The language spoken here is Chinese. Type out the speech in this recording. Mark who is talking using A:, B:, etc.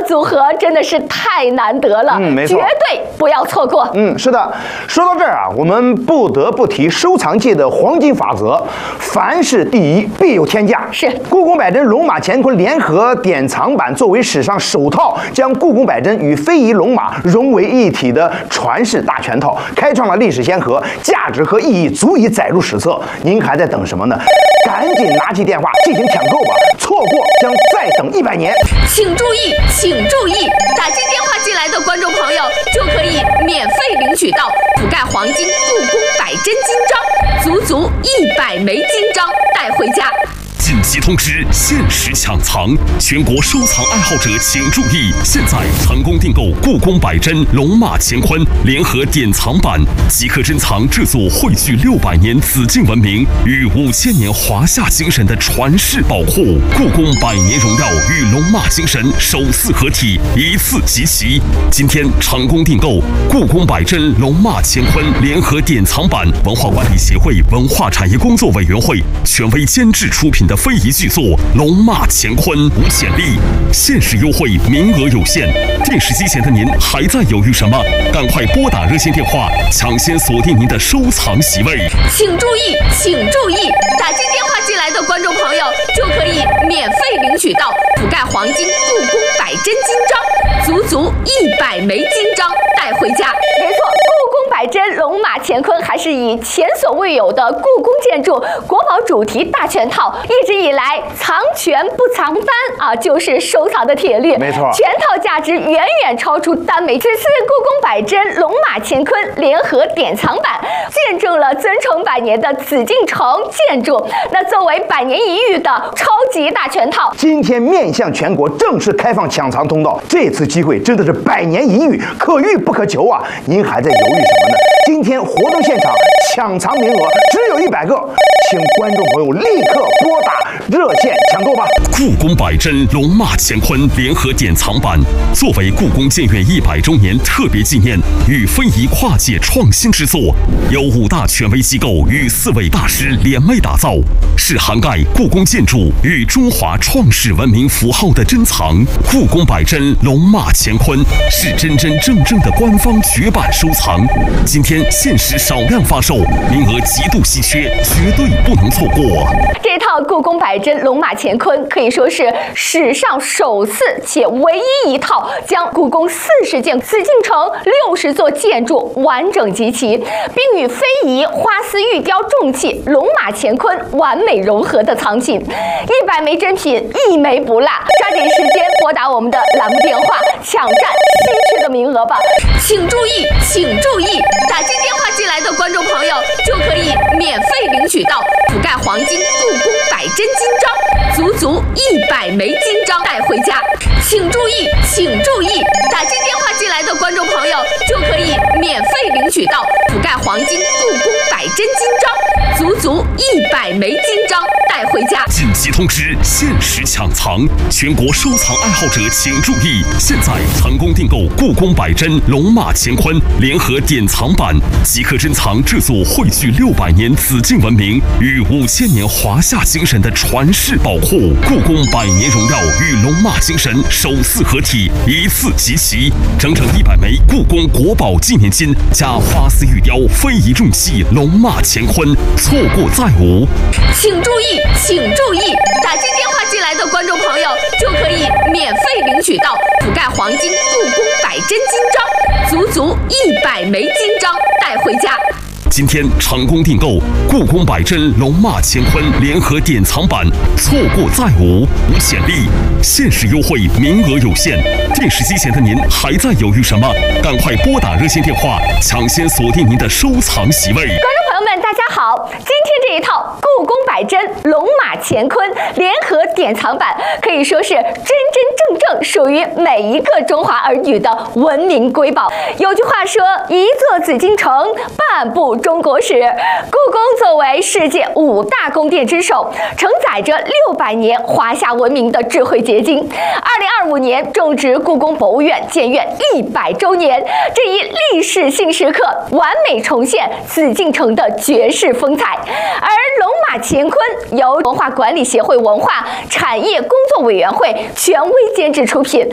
A: 组合真的是太难得了，
B: 没错，
A: 绝对不要错过。
B: 是的。说到这儿啊，我们不得不提收藏界的黄金法则：凡事第一必有天价。
A: 是
B: 故宫百珍龙马乾坤联合典藏版作为史上首套将故宫百珍与非遗龙马融为一体的传世大全套，开创了历史先河，价值和意义足以载入史册。您还在等什么呢？赶紧拿起电话进行抢购吧，错过将再等100年。
A: 请注意，请注意，打进电话进来的观众朋友就可以免费领取到覆盖黄金故宫百珍金章，足足100枚金章带回家。
C: 紧急通知：限时抢藏，全国收藏爱好者请注意！现在成功订购故宫百珍龙马乾坤联合典藏版，即可珍藏这座汇聚600年紫禁文明与5000年华夏精神的传世宝库。故宫100年荣耀与龙马精神首次合体，一次集齐。今天成功订购故宫百珍龙马乾坤联合典藏版，文化管理协会文化产业工作委员会权威监制出品的非遗巨作《龙马乾坤》无潜力，限时优惠，名额有限。电视机前的您还在犹豫什么？赶快拨打热线电话，抢先锁定您的收藏席位。
A: 请注意，请注意，打进电话进来的观众朋友就可以免费领取到覆盖黄金故宫百珍金章，足足100枚金章带回家。没错，故宫百珍龙马乾坤还是以前所未有的故宫建筑国宝主题大全套，一直以来藏全不藏单啊，就是收藏的铁律。
B: 没错，
A: 全套价值远远超出单枚。此次故宫百珍龙马乾坤联合典藏版，见证了尊崇100年的紫禁城建筑，那作为100年一遇的超级大全套，
B: 今天面向全国正式开放抢藏通道，这次机会真的是100年一遇，可遇不可求啊！您还在犹豫什么呢？今天活动现场抢藏名额只有100个，请观众朋友立刻拨打热线抢购吧！
C: 故宫百珍龙马乾坤联合典藏版作为故宫建院100周年特别纪念与非遗跨界创新之作，由5大权威机构与4位大师联袂打造，是涵盖故宫建筑与中华创世文明符号的珍藏。故宫百珍龙马乾坤是真真正正的官方绝版收藏，今天限时少量发售，名额极度稀缺，绝对不能错过。
A: 这套故宫百珍龙马乾坤可以说是史上首次且唯一一套将故宫40件紫禁城60座建筑完整集齐，并与非遗花丝玉雕重器龙马乾坤完美融合的藏品，100枚珍品一枚不落。抓紧时间拨打我们的栏目电话，抢占稀缺的名额吧！请注意，请注意，打进电话进来的观众朋友就可以免费领取到覆盖黄金故宫百珍金章，足足100枚金章带回家。请注意，请注意，打进电话进来的观众朋友就可以免费领取到覆盖黄金故宫百珍金章，足足100枚金章带回家。
C: 紧急通知：限时抢藏，全国收藏爱好者请注意！现在成功订购故宫百珍龙马乾坤联合典藏版，即可珍藏这座汇聚600年紫禁文明与5000年华夏精神的传世宝库。故宫100年荣耀与龙马精神首次合体，一次集齐，整整100枚故宫国宝纪念金加花丝玉雕非遗重器龙马乾坤，错过再无。
A: 请注意，请注意，打进电话进来的观众朋友就可以免费领取到覆盖黄金故宫百珍金章，足足100枚金章带回家。
C: 今天成功订购故宫百珍龙马乾坤联合典藏版，错过再无，无潜力，限时优惠，名额有限。电视机前的您还在犹豫什么？赶快拨打热线电话，抢先锁定您的收藏席位。
A: 观众朋友们，大家好！今天这一套故宫百珍龙马乾坤联合典藏版可以说是真真正正属于每一个中华儿女的文明瑰宝。有句话说，一座紫禁城，半部中国史。故宫作为世界5大宫殿之首，承载着600年华夏文明的智慧结晶。2025年正值故宫博物院建院100周年，这一历史性时刻完美重现紫禁城的绝世风采。而龙马乾坤由文化管理协会文化产业工作委员会权威监制出品，